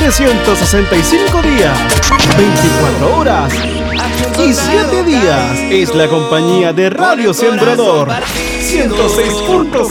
365 días, 24 horas y 7 días es la compañía de Radio Sembrador 106.5.